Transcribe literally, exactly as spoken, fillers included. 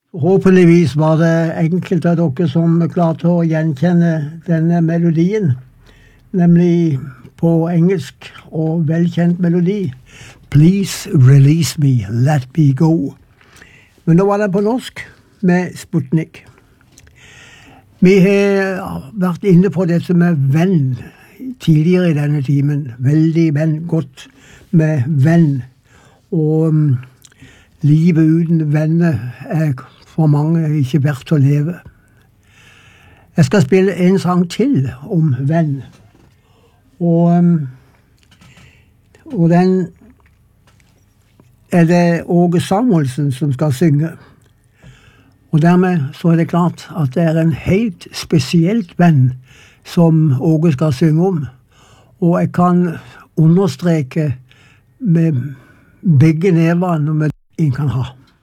Håpeligvis var det enkelte av dere som klarte å gjenkjenne denne melodien, nemlig på engelsk og velkjent melodi. Please release me, let me go. Men nå var det på norsk med Sputnik. Vi har vært inne på dette med venn tidligere i denne timen. Veldig venn, godt med venn. Og um, livet uten venner er for mange ikke verdt å leve. Jeg skal spille en sang til om venn. Og, um, og den er det Åge Samuelsen som skal synge. Og dermed så er det klart at det er en helt spesielt venn som Åge skal synge om. Og jeg kan understreke med begge nevene med en kan ha.